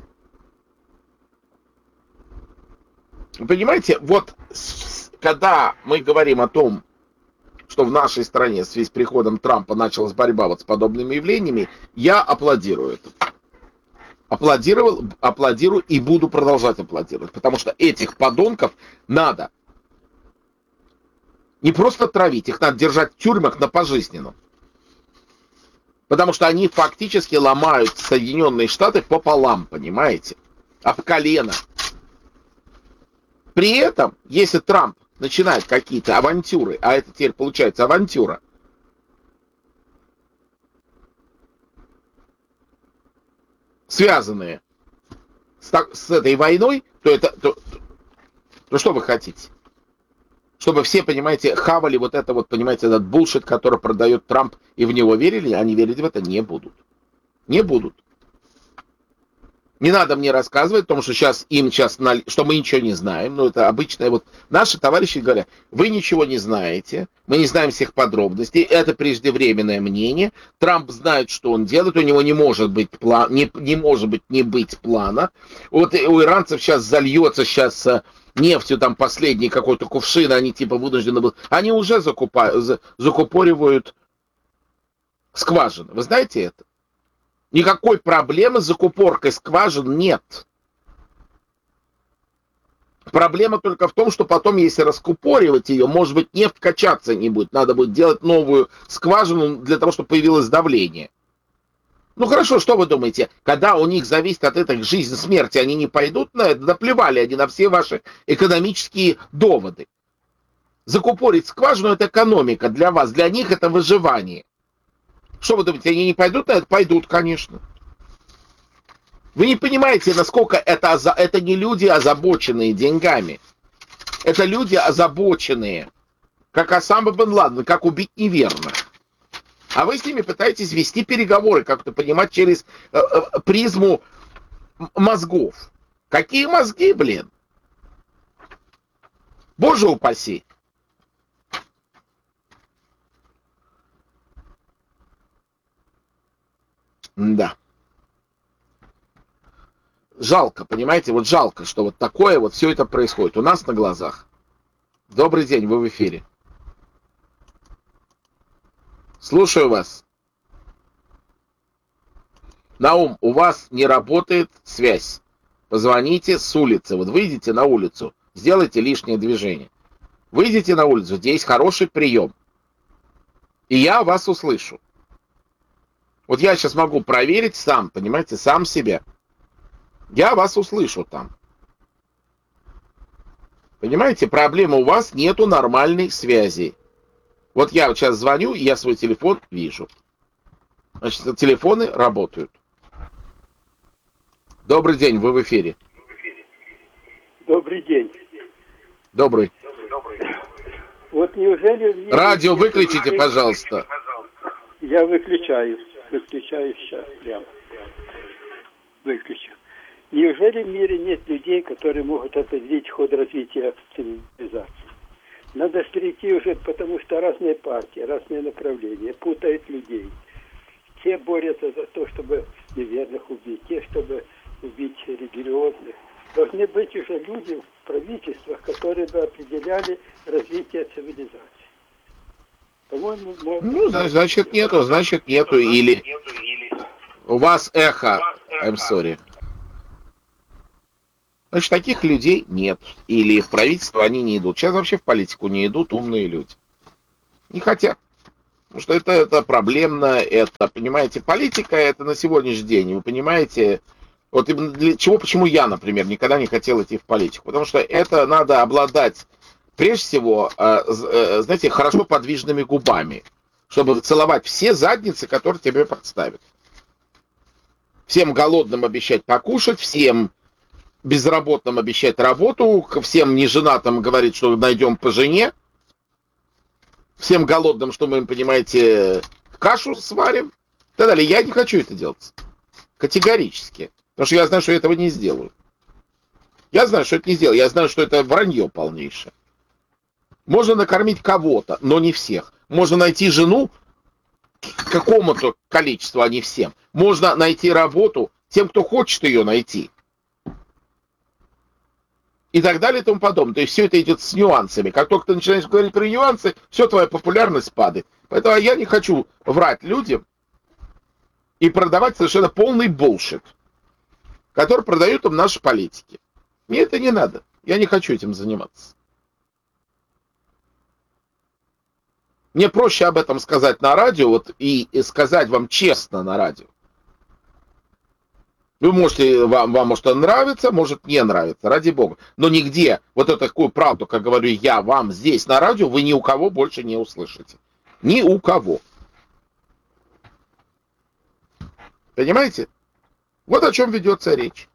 Speaker 1: Вы понимаете, вот когда мы говорим о том, что в нашей стране в связи с приходом Трампа началась борьба вот с подобными явлениями, я аплодирую это. Аплодирую и буду продолжать аплодировать, потому что этих подонков надо не просто травить, их надо держать в тюрьмах на пожизненном. Потому что они фактически ломают Соединенные Штаты пополам, понимаете? Об колено. При этом, если Трамп начинает какие-то авантюры, а это теперь получается авантюра, связанные с этой войной, то что вы хотите? Чтобы все, понимаете, хавали вот это вот, понимаете, этот булшит, который продает Трамп, и в него верили, они верить в это не будут. Не будут. Не надо мне рассказывать о том, что что мы ничего не знаем. Ну, это обычное. Вот наши товарищи говорят: вы ничего не знаете, мы не знаем всех подробностей, это преждевременное мнение. Трамп знает, что он делает, у него не может быть не быть плана. Вот у иранцев сейчас зальется нефтью там последний какой-то кувшин, они типа вынуждены будут. Они уже закупоривают скважины. Вы знаете это? Никакой проблемы с закупоркой скважин нет. Проблема только в том, что потом, если раскупоривать ее, может быть, нефть качаться не будет. Надо будет делать новую скважину для того, чтобы появилось давление. Ну хорошо, что вы думаете? Когда у них зависит от этой жизни, смерти, они не пойдут на это? Наплевали они на все ваши экономические доводы. Закупорить скважину — это экономика для вас, для них это выживание. Что вы думаете, они не пойдут на это? Пойдут, конечно. Вы не понимаете, насколько это не люди, озабоченные деньгами. Это люди, озабоченные, как Осама бен Ладен, как убить неверно. А вы с ними пытаетесь вести переговоры, как-то понимать, через призму мозгов. Какие мозги, блин? Боже упаси. Да. Жалко, понимаете, вот жалко, что вот такое вот все это происходит у нас на глазах. Добрый день, вы в эфире. Слушаю вас. Наум, у вас не работает связь. Позвоните с улицы. Вот выйдите на улицу, сделайте лишнее движение. Выйдите на улицу, здесь хороший прием. И я вас услышу. Вот я сейчас могу проверить сам, понимаете, сам себя. Я вас услышу там. Понимаете, проблема у вас, нету нормальной связи. Вот я сейчас звоню, и я свой телефон вижу. Значит, телефоны работают. Добрый день, вы в эфире.
Speaker 3: Добрый день.
Speaker 1: Добрый.
Speaker 3: Вот неужели...
Speaker 1: Радио выключите, пожалуйста.
Speaker 3: Я выключаю сейчас прямо. Выключу. Неужели в мире нет людей, которые могут определить ход развития цивилизации? Надо перейти уже, потому что разные партии, разные направления путают людей. Те борются за то, чтобы неверных убить, те, чтобы убить религиозных. Должны быть уже люди в правительствах, которые бы определяли развитие цивилизации. По-моему,
Speaker 1: ну, значит нету. Или у вас эхо. I'm sorry. Значит, таких людей нет. Или в правительство они не идут. Сейчас вообще в политику не идут умные люди. Не хотят. Потому что это проблемно, это, понимаете, политика, это на сегодняшний день, вы понимаете, вот именно для чего, почему я, например, никогда не хотел идти в политику, потому что это надо обладать, прежде всего, знаете, хорошо подвижными губами, чтобы целовать все задницы, которые тебе подставят. Всем голодным обещать покушать, всем безработным обещать работу, всем неженатым говорить, что найдем по жене, всем голодным, что мы им, понимаете, кашу сварим, и так далее. Я не хочу это делать. Категорически. Потому что я знаю, что я этого не сделаю. Я знаю, что это не сделаю. Я знаю, что это вранье полнейшее. Можно накормить кого-то, но не всех. Можно найти жену какому-то количеству, а не всем. Можно найти работу тем, кто хочет ее найти. И так далее и тому подобное. То есть все это идет с нюансами. Как только ты начинаешь говорить про нюансы, все, твоя популярность падает. Поэтому я не хочу врать людям и продавать совершенно полный булшит, который продают им наши политики. Мне это не надо. Я не хочу этим заниматься. Мне проще об этом сказать на радио, вот, и сказать вам честно на радио. Вы можете, вам может нравиться, может не нравиться, ради бога. Но нигде вот эту такую правду, как говорю я вам здесь на радио, вы ни у кого больше не услышите. Ни у кого. Понимаете? Вот о чем ведется речь.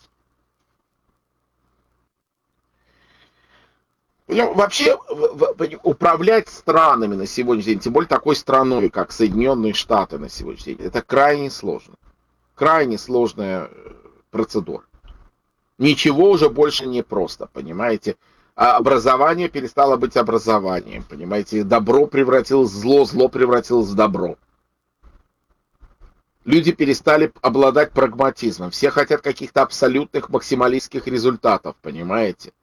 Speaker 1: Вообще управлять странами на сегодняшний день, тем более такой страной, как Соединенные Штаты на сегодняшний день, это крайне сложно. Крайне сложная процедура. Ничего уже больше не просто, понимаете? А образование перестало быть образованием, понимаете? Добро превратилось в зло, зло превратилось в добро. Люди перестали обладать прагматизмом. Все хотят каких-то абсолютных максималистских результатов, понимаете?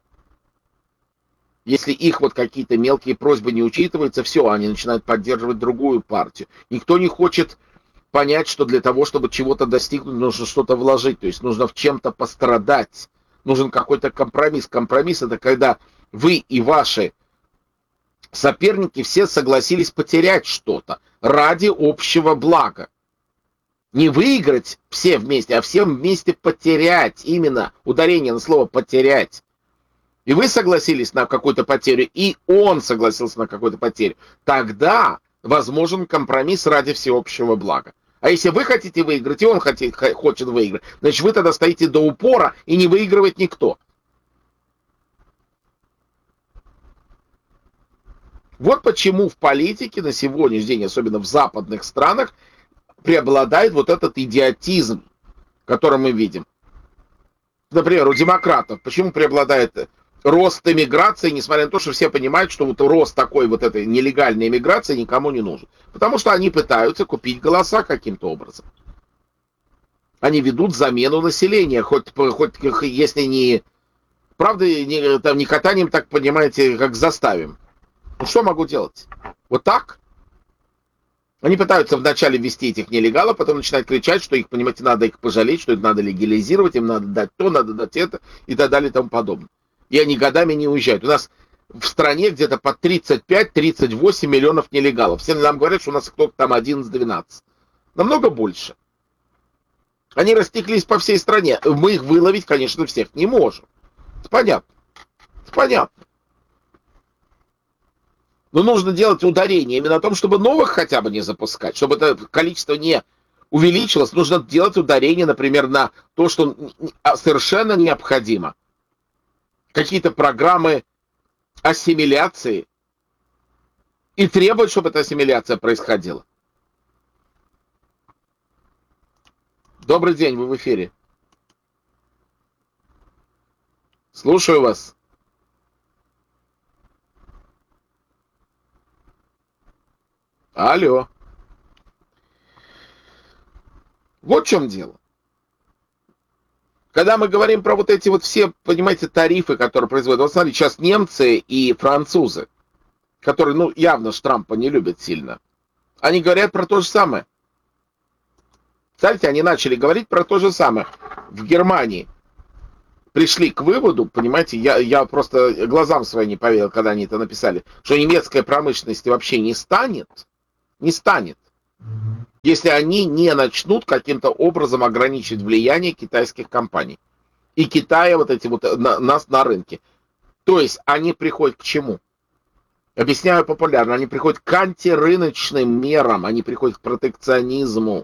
Speaker 1: Если их вот какие-то мелкие просьбы не учитываются, все, они начинают поддерживать другую партию. Никто не хочет понять, что для того, чтобы чего-то достигнуть, нужно что-то вложить, то есть нужно в чем-то пострадать, нужен какой-то компромисс. Компромисс — это когда вы и ваши соперники все согласились потерять что-то ради общего блага. Не выиграть все вместе, а всем вместе потерять, именно ударение на слово «потерять». И вы согласились на какую-то потерю, и он согласился на какую-то потерю. Тогда возможен компромисс ради всеобщего блага. А если вы хотите выиграть, и он хочет выиграть, значит, вы тогда стоите до упора, и не выигрывает никто. Вот почему в политике на сегодняшний день, особенно в западных странах, преобладает вот этот идиотизм, который мы видим. Например, у демократов почему преобладает рост эмиграции, несмотря на то, что все понимают, что вот рост такой вот этой нелегальной эмиграции никому не нужен. Потому что они пытаются купить голоса каким-то образом. Они ведут замену населения, хоть если не... Правда, не катанием, так понимаете, как заставим. Ну что могу делать? Вот так? Они пытаются вначале ввести этих нелегалов, потом начинают кричать, что их, понимаете, надо их пожалеть, что их надо легализировать, им надо дать то, надо дать это, и так далее, и тому подобное. И они годами не уезжают. У нас в стране где-то по 35-38 миллионов нелегалов. Все нам говорят, что у нас кто-то там 11-12. Намного больше. Они растеклись по всей стране. Мы их выловить, конечно, всех не можем. Это понятно. Это понятно. Но нужно делать ударение именно на том, чтобы новых хотя бы не запускать, чтобы это количество не увеличилось. Нужно делать ударение, например, на то, что совершенно необходимо. Какие-то программы ассимиляции. И требовать, чтобы эта ассимиляция происходила. Добрый день, вы в эфире. Слушаю вас. Алло. Вот в чем дело. Когда мы говорим про вот эти вот все, понимаете, тарифы, которые производят, вот смотрите, сейчас немцы и французы, которые, ну, явно Трампа не любят сильно, они говорят про то же самое. Кстати, они начали говорить про то же самое. В Германии пришли к выводу, понимаете, я просто глазам своим не поверил, когда они это написали, что немецкая промышленность вообще не станет, если они не начнут каким-то образом ограничивать влияние китайских компаний. И Китая вот эти вот нас на рынке. То есть они приходят к чему? Объясняю популярно. Они приходят к антирыночным мерам, они приходят к протекционизму.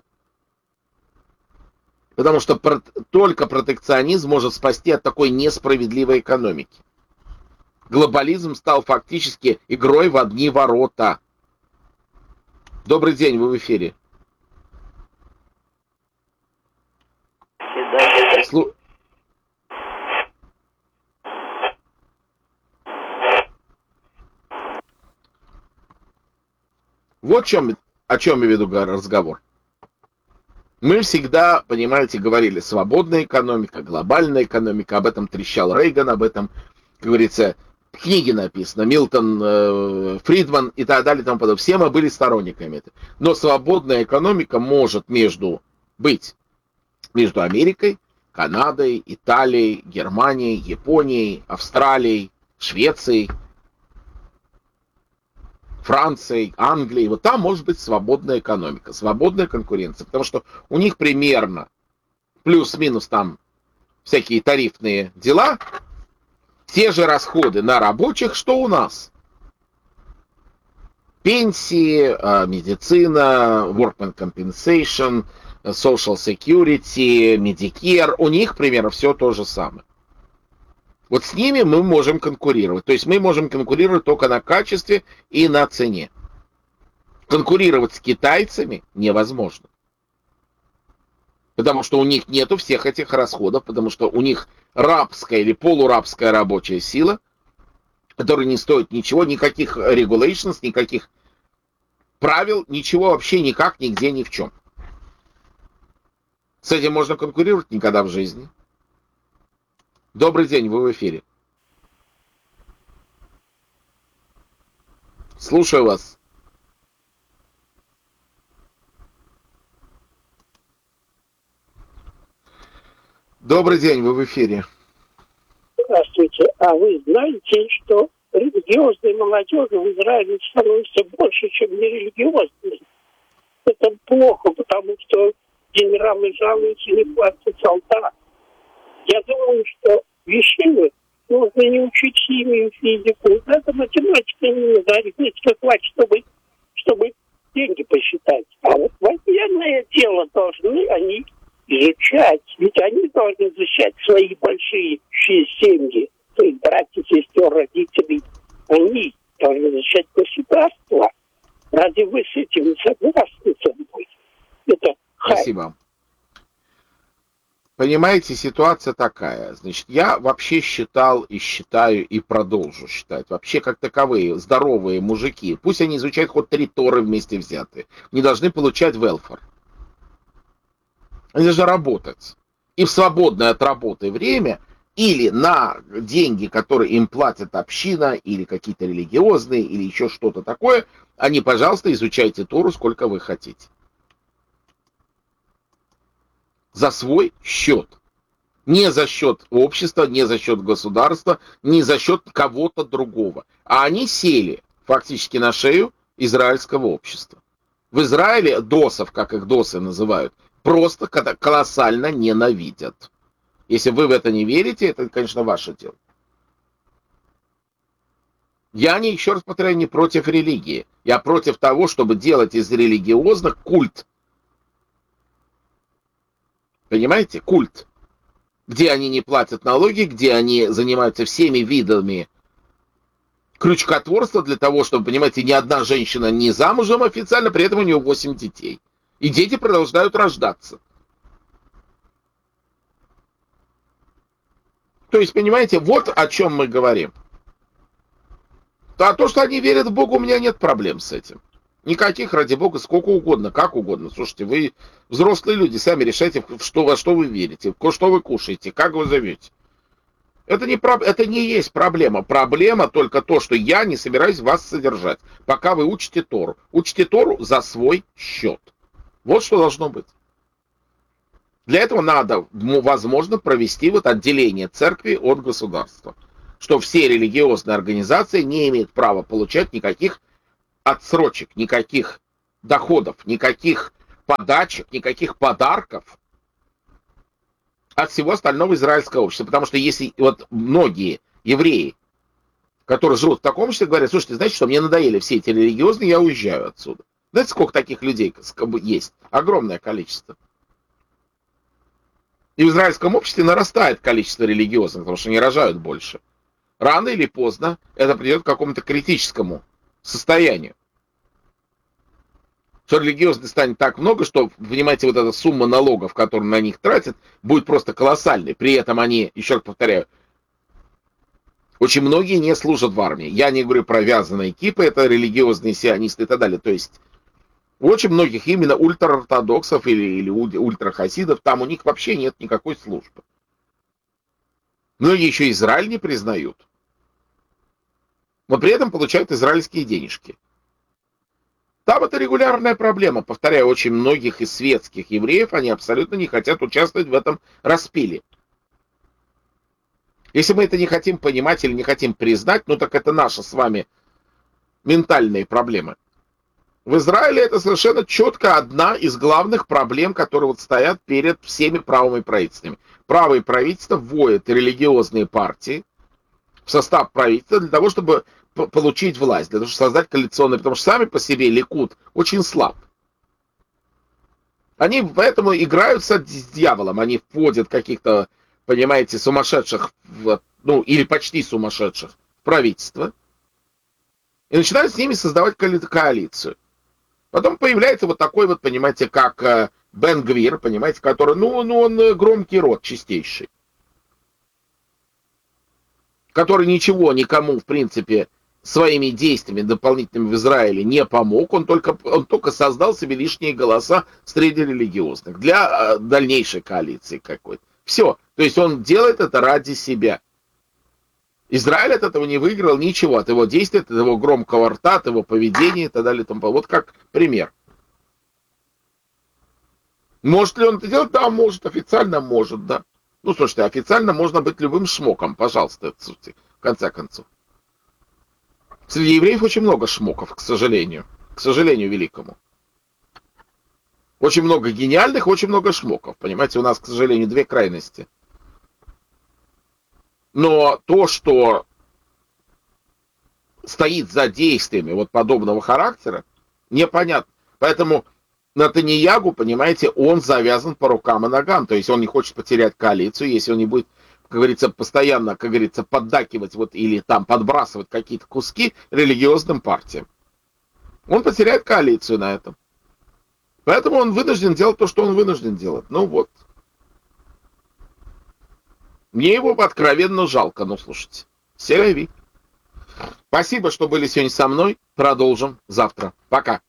Speaker 1: Потому что только протекционизм может спасти от такой несправедливой экономики. Глобализм стал фактически игрой в одни ворота. Добрый день, вы в эфире. Вот о чем я веду разговор. Мы всегда, понимаете, говорили, свободная экономика, глобальная экономика, об этом трещал Рейган, об этом, как говорится, в книге написано, Милтон, Фридман и так далее и тому подобное. Все мы были сторонниками этого. Но свободная экономика может быть между Америкой, Канадой, Италией, Германией, Японией, Австралией, Швецией, Францией, Англией. Вот там может быть свободная экономика, свободная конкуренция. Потому что у них примерно плюс-минус там всякие тарифные дела, те же расходы на рабочих, что у нас. Пенсии, медицина, workman compensation, social security, Medicare. У них примерно все то же самое. Вот с ними мы можем конкурировать. То есть мы можем конкурировать только на качестве и на цене. Конкурировать с китайцами невозможно. Потому что у них нету всех этих расходов, потому что у них рабская или полурабская рабочая сила, которая не стоит ничего, никаких regulations, никаких правил, ничего вообще никак, нигде, ни в чем. С этим можно конкурировать никогда в жизни. Добрый день, вы в эфире. Слушаю вас. Добрый день, вы в эфире.
Speaker 5: Здравствуйте. А вы знаете, что религиозной молодежи в Израиле становится больше, чем нерелигиозной? Это плохо, потому что генералы жалуются, не платят солдат. Я думаю, что вещи нужно не учить химию, физику. Это математика не надо, арифметика хватит, чтобы деньги посчитать. А вот военное дело должны они изучать. Ведь они должны защищать свои большие семьи, то есть братьев, сестер, родителей. Они должны защищать государство. Разве вы с этим не согласны со мной? Это
Speaker 1: Спасибо. Понимаете, ситуация такая. Значит, я вообще считал и считаю и продолжу считать. Вообще, как таковые здоровые мужики, пусть они изучают хоть 3 Торы вместе взятые, не должны получать велфар. Они должны работать. И в свободное от работы время или на деньги, которые им платит община, или какие-то религиозные, или еще что-то такое, они, пожалуйста, изучайте Тору сколько вы хотите. За свой счет. Не за счет общества, не за счет государства, не за счет кого-то другого. А они сели фактически на шею израильского общества. В Израиле досов, как их досы называют, просто колоссально ненавидят. Если вы в это не верите, это, конечно, ваше дело. Я еще раз повторяю, не против религии. Я против того, чтобы делать из религиозных культ. Понимаете? Культ. Где они не платят налоги, где они занимаются всеми видами крючкотворства для того, чтобы, понимаете, ни одна женщина не замужем официально, при этом у нее 8 детей. И дети продолжают рождаться. То есть, понимаете, вот о чем мы говорим. А то, что они верят в Бога, у меня нет проблем с этим. Никаких, ради Бога, сколько угодно, как угодно. Слушайте, вы взрослые люди, сами решайте, во что вы верите, что вы кушаете, как вы живете. Это не есть проблема. Проблема только то, что я не собираюсь вас содержать, пока вы учите Тору. Учите Тору за свой счет. Вот что должно быть. Для этого надо, возможно, провести вот отделение церкви от государства. Что все религиозные организации не имеют права получать никаких отсрочек, никаких доходов, никаких подачек, никаких подарков от всего остального израильского общества. Потому что если вот многие евреи, которые живут в таком обществе, говорят: слушайте, знаете что, мне надоели все эти религиозные, я уезжаю отсюда. Знаете, сколько таких людей есть? Огромное количество. И в израильском обществе нарастает количество религиозных, потому что они рожают больше. Рано или поздно это придет к какому-то критическому состоянию. Что религиозных станет так много, что, понимаете, вот эта сумма налогов, которую на них тратят, будет просто колоссальной. При этом они, еще раз повторяю, очень многие не служат в армии. Я не говорю про вязаные кипы, это религиозные сионисты и так далее. То есть у очень многих именно ультраортодоксов или ультрахасидов, там у них вообще нет никакой службы. Многие еще Израиль не признают. Но при этом получают израильские денежки. Там это регулярная проблема. Повторяю, очень многих из светских евреев, они абсолютно не хотят участвовать в этом распиле. Если мы это не хотим понимать или не хотим признать, ну так это наши с вами ментальные проблемы. В Израиле это совершенно четко одна из главных проблем, которые вот стоят перед всеми правыми правительствами. Правые правительства вводят религиозные партии в состав правительства для того, чтобы получить власть, для того, чтобы создать коалиционные, потому что сами по себе Ликуд очень слаб. Они поэтому играются с дьяволом, они вводят каких-то, понимаете, сумасшедших, ну или почти сумасшедших в правительство и начинают с ними создавать коалицию. Потом появляется вот такой вот, понимаете, как Бен Гвир, понимаете, который, он громкий рот чистейший, который ничего никому, в принципе, своими действиями дополнительными в Израиле не помог, он только создал себе лишние голоса среди религиозных для дальнейшей коалиции какой-то. Все. То есть он делает это ради себя. Израиль от этого не выиграл ничего, от его действий, от его громкого рта, от его поведения и так далее. Вот как пример. Может ли он это делать? Да, может. Официально может, да. Ну, слушайте, официально можно быть любым шмоком, пожалуйста, в конце концов. Среди евреев очень много шмоков, к сожалению великому. Очень много гениальных, очень много шмоков. Понимаете, у нас, к сожалению, две крайности. Но то, что стоит за действиями вот подобного характера, непонятно. Поэтому Нетаньяху, понимаете, он завязан по рукам и ногам. То есть он не хочет потерять коалицию, если он не будет, как говорится, постоянно, как говорится, поддакивать вот, или там подбрасывать какие-то куски религиозным партиям. Он потеряет коалицию на этом. Поэтому он вынужден делать то, что он вынужден делать. Ну вот. Мне его откровенно жалко, ну слушайте. Селяви. Спасибо, что были сегодня со мной. Продолжим завтра. Пока.